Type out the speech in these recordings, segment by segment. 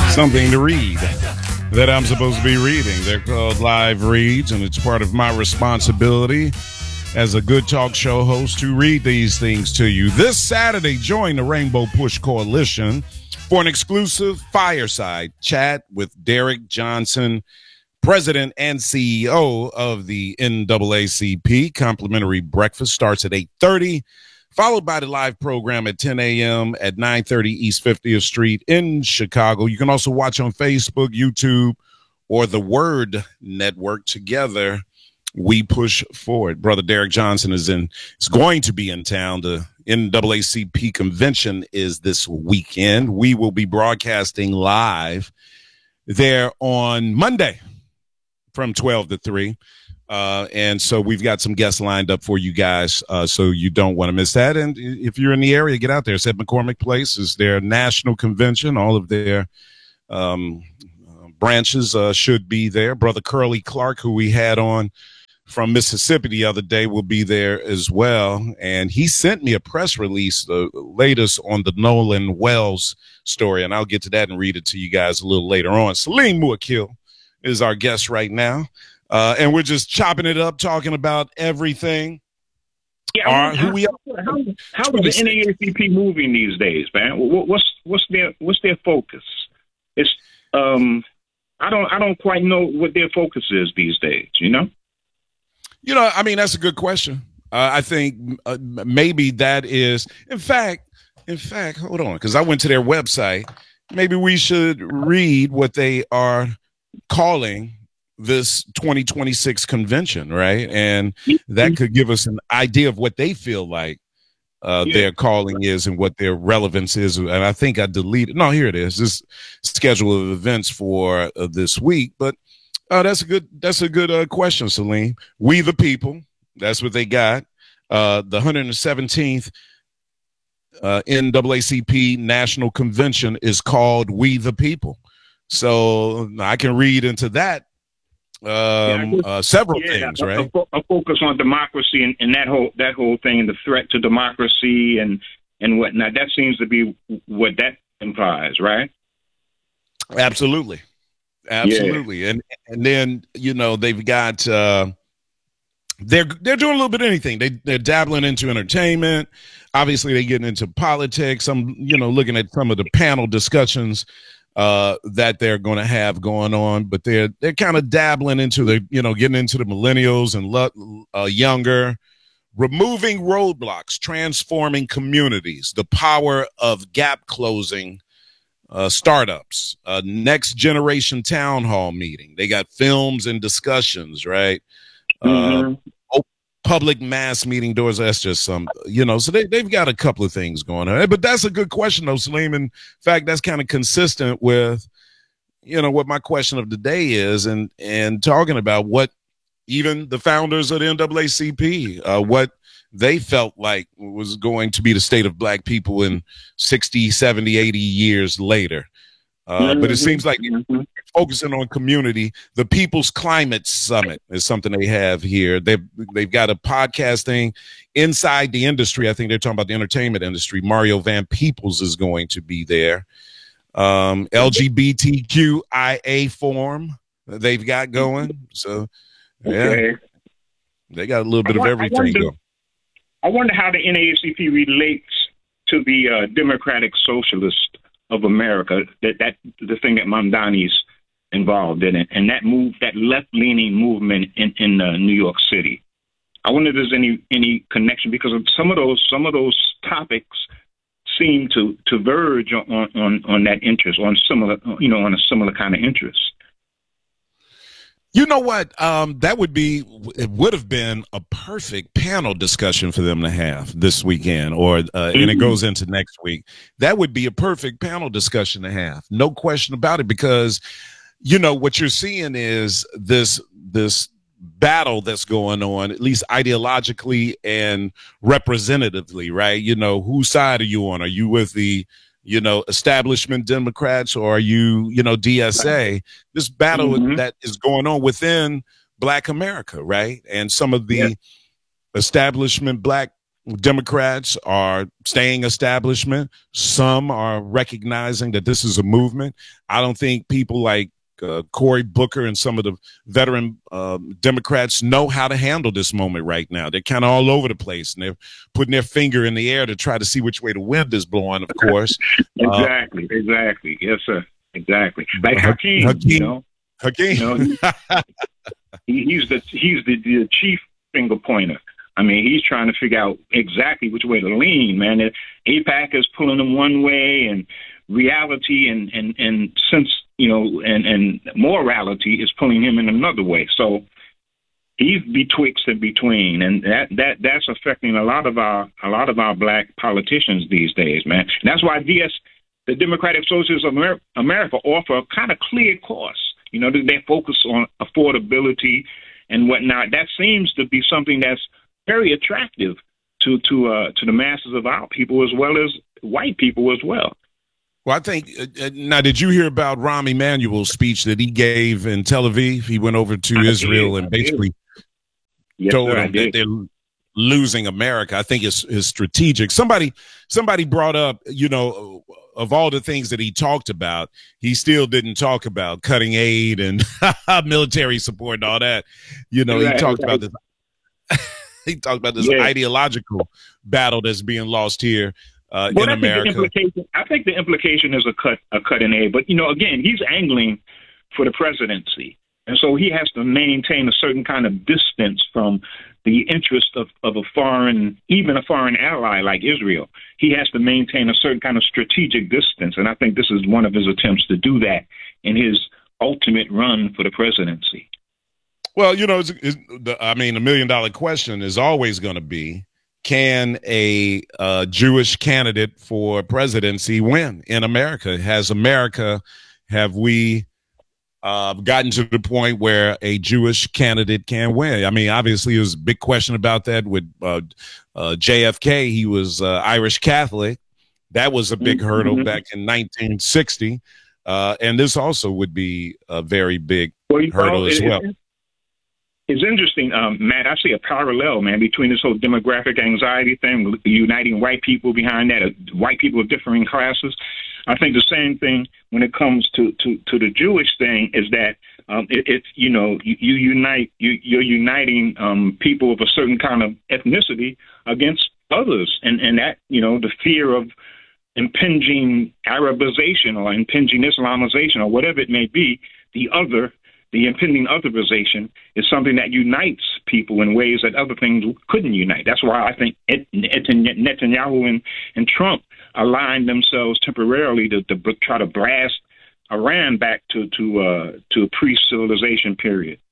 something to read that I'm supposed to be reading. They're called live reads, and it's part of my responsibility as a good talk show host to read these things to you. This Saturday, join the Rainbow Push Coalition for an exclusive fireside chat with Derek Johnson, President and CEO of the NAACP. Complimentary breakfast starts at 8:30, followed by the live program at 10 a.m. at 930 East 50th Street in Chicago. You can also watch on Facebook, YouTube, or the Word Network. Together, we push forward. Brother Derek Johnson is going to be in town. The NAACP convention is this weekend. We will be broadcasting live there on Monday from 12 to 3. And so we've got some guests lined up for you guys, so you don't want to miss that. And if you're in the area, get out there. It's at McCormick Place. It's their national convention. All of their branches should be there. Brother Curly Clark, who we had on from Mississippi the other day, will be there as well. And he sent me a press release, the latest on the Nolan Wells story, and I'll get to that and read it to you guys a little later on. Salim Muakil is our guest right now. And we're just chopping it up, talking about everything. Yeah, how is the NAACP moving these days, man? What's their focus? It's I don't quite know what their focus is these days. I mean, that's a good question. I think maybe that is, in fact, hold on, because I went to their website. Maybe we should read what they are calling this 2026 convention, right? And that could give us an idea of what they feel like their calling is and what their relevance is. And I think I deleted. No, here it is. This schedule of events for this week. But that's a good question, Salim. We the people. That's what they got. The 117th NAACP National Convention is called We the People. So I can read into that. Several things, right? A focus on democracy and that whole thing, and the threat to democracy and whatnot. That seems to be what that implies, right? Absolutely. Yeah. And then they've got they're doing a little bit of anything. They're dabbling into entertainment. Obviously, they're getting into politics. I'm looking at some of the panel discussions that they're going to have going on, but they're kind of dabbling into getting into the millennials and younger, removing roadblocks, transforming communities, the power of gap closing startups, next generation town hall meeting. They got films and discussions, right? Public mass meeting doors. That's just some, so they've got a couple of things going on. But that's a good question, though, Salim. In fact, that's kind of consistent with, what my question of the day is, and talking about what even the founders of the NAACP, what they felt like was going to be the state of black people in 60, 70, 80 years later. But it seems like focusing on community. The People's Climate Summit is something they have here. They've got a podcast thing inside the industry. I think they're talking about the entertainment industry. Mario Van Peebles is going to be there. LGBTQIA forum they've got going. So, yeah, they got a little bit of everything going. I wonder how the NAACP relates to the Democratic Socialist of America, that the thing that Mamdani's involved in it, and that left-leaning movement in New York City. I wonder if there's any connection, because of some of those topics seem to verge on that interest, on a similar kind of interest. You know what? It would have been a perfect panel discussion for them to have this weekend, and it goes into next week. That would be a perfect panel discussion to have. No question about it, because, what you're seeing is this battle that's going on, at least ideologically and representatively, right? Whose side are you on? Are you with the establishment Democrats, or are you, DSA? This battle that is going on within Black America, right? And some of the establishment Black Democrats are staying establishment. Some are recognizing that this is a movement. I don't think people like Cory Booker and some of the veteran Democrats know how to handle this moment right now. They're kind of all over the place, and they're putting their finger in the air to try to see which way the wind is blowing, of course. Exactly. Yes, sir. Exactly. Like Hakeem, you know. Hakeem. You know, he's the chief finger pointer. I mean, he's trying to figure out exactly which way to lean, man. AIPAC is pulling him one way, and reality and sense, you know, and morality is pulling him in another way. So he's betwixt and between, and that's affecting a lot of our black politicians these days, man. And that's why the Democratic Socialists of America offer a kind of clear course. You know, they focus on affordability and whatnot. That seems to be something that's very attractive to the masses of our people, as well as white people as well. Well, I think now, did you hear about Rahm Emanuel's speech that he gave in Tel Aviv? He went over to Israel and basically told them that they're losing America. I think it's strategic. Somebody brought up, you know, of all the things that he talked about, he still didn't talk about cutting aid and military support and all that. You know, he talked about this. He talked about this ideological battle that's being lost here in America. I think the implication is a cut in aid. But, you know, again, he's angling for the presidency. And so he has to maintain a certain kind of distance from the interest of even a foreign ally like Israel. He has to maintain a certain kind of strategic distance. And I think this is one of his attempts to do that in his ultimate run for the presidency. Well, you know, I mean, $1 million question is always going to be, can a Jewish candidate for presidency win in America? Have we gotten to the point where a Jewish candidate can win? I mean, obviously, there was a big question about that with JFK. He was Irish Catholic. That was a big hurdle back in 1960. And this also would be a very big hurdle as well. It's interesting, Matt. I see a parallel, man, between this whole demographic anxiety thing, uniting white people behind that, white people of differing classes. I think the same thing when it comes to the Jewish thing is that it's, you know, you're uniting people of a certain kind of ethnicity against others, and that, you know, the fear of impinging Arabization or impinging Islamization or whatever it may be, the impending otherization is something that unites people in ways that other things couldn't unite. That's why I think Netanyahu and Trump aligned themselves temporarily to try to blast Iran back to a pre-civilization period.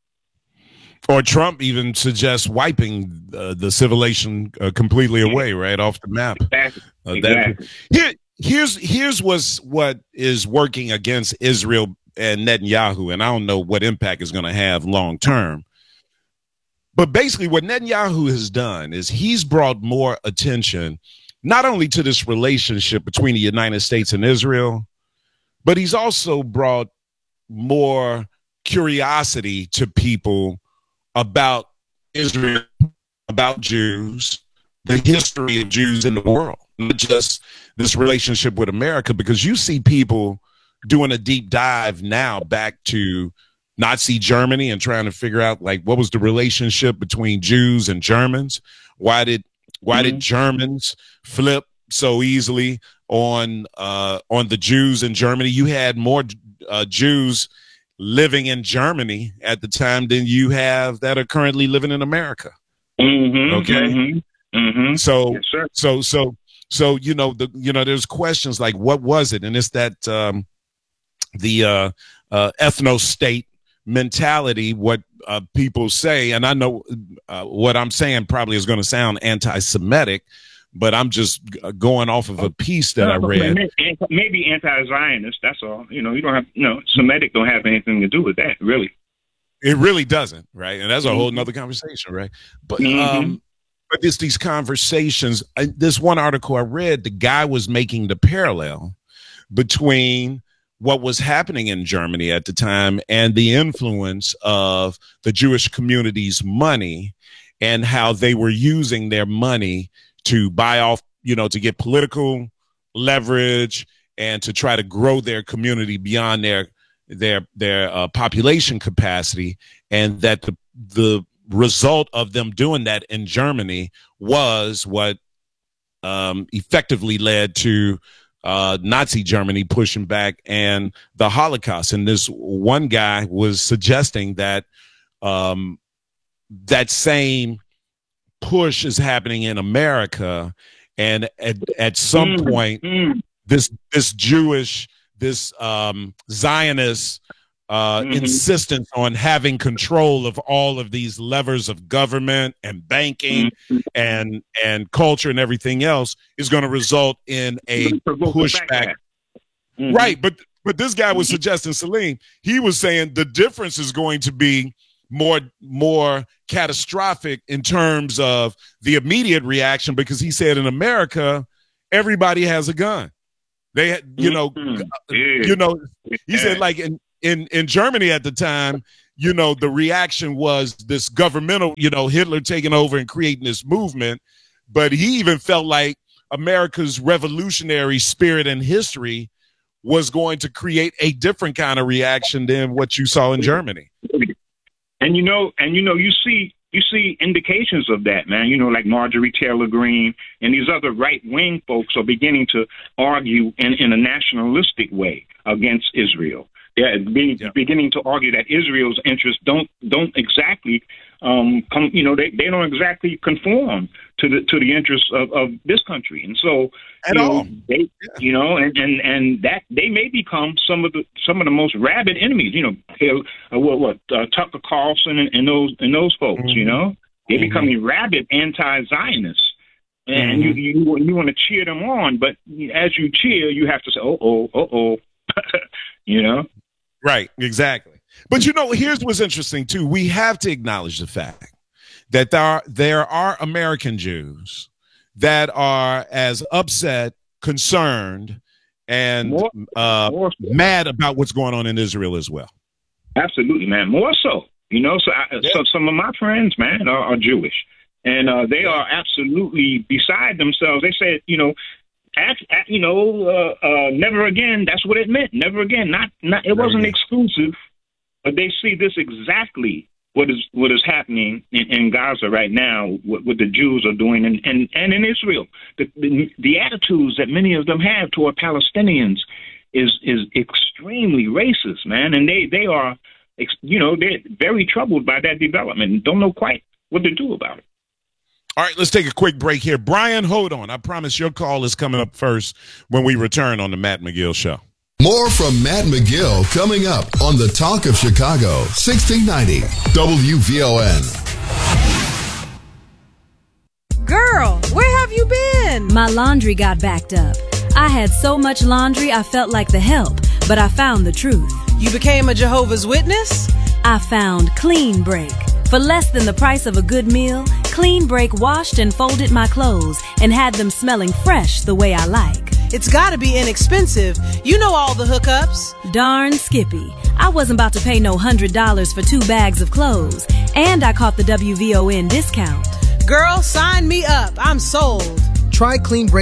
Or Trump even suggests wiping the civilization completely away, right off the map. Exactly. Here's what is working against Israel and Netanyahu, and I don't know what impact it's going to have long term. But basically what Netanyahu has done is he's brought more attention not only to this relationship between the United States and Israel, but he's also brought more curiosity to people about Israel, about Jews, the history of Jews in the world, not just this relationship with America, because you see people doing a deep dive now back to Nazi Germany and trying to figure out, like, what was the relationship between Jews and Germans? Why did Germans flip so easily on the Jews in Germany? You had more Jews living in Germany at the time than you have that are currently living in America. Okay. So, yes, so you know, there's questions like, what was it? And it's that the ethno-state mentality, what people say, and I know what I'm saying probably is going to sound anti-Semitic, but I'm just going off of a piece that I read. Maybe anti-Zionist, that's all. You know, you don't have, Semitic don't have anything to do with that, really. It really doesn't, right? And that's a whole nother conversation, right? But but it's these conversations. This one article I read, the guy was making the parallel between what was happening in Germany at the time and the influence of the Jewish community's money and how they were using their money to buy off, to get political leverage and to try to grow their community beyond their population capacity, and that the result of them doing that in Germany was what effectively led to Nazi Germany pushing back and the Holocaust. And this one guy was suggesting that that same push is happening in America, and at some point, this Jewish, this Zionist insistence on having control of all of these levers of government and banking and culture and everything else is going to result in a pushback. Right. But this guy was suggesting, Salim, he was saying the difference is going to be more catastrophic in terms of the immediate reaction, because he said in America, everybody has a gun. They, he said, like in Germany at the time, the reaction was this governmental, Hitler taking over and creating this movement. But he even felt like America's revolutionary spirit and history was going to create a different kind of reaction than what you saw in Germany. And you see indications of that, man. Like Marjorie Taylor Greene and these other right-wing folks are beginning to argue in a nationalistic way against Israel. They're beginning to argue that Israel's interests don't exactly come. They don't exactly conform to the interests of this country, and so and that they may become some of the most rabid enemies. Tucker Carlson and those folks. They're becoming rabid anti-Zionists. And you want to cheer them on, but as you cheer, you have to say, Right, exactly. But here's what's interesting too. We have to acknowledge the fact that there are American Jews that are as upset, concerned, and mad about what's going on in Israel as well. Absolutely, man. More so, So some of my friends, man, are Jewish, and they are absolutely beside themselves. They said, never again. That's what it meant. Never again. Not. It wasn't exclusive, but they see this exactly what is happening in Gaza right now. What the Jews are doing, and in Israel, the attitudes that many of them have toward Palestinians is extremely racist, man. And they are, they're very troubled by that development and don't know quite what to do about it. All right, let's take a quick break here. Brian, hold on. I promise your call is coming up first when we return on the Matt McGill Show. More from Matt McGill coming up on the Talk of Chicago, 1690 WVON. Girl, where have you been? My laundry got backed up. I had so much laundry I felt like the help, but I found the truth. You became a Jehovah's Witness? I found Clean Break. For less than the price of a good meal, Clean Break washed and folded my clothes and had them smelling fresh the way I like. It's gotta be inexpensive. You know all the hookups. Darn Skippy. I wasn't about to pay no $100 for 2 bags of clothes. And I caught the WVON discount. Girl, sign me up. I'm sold. Try Clean Break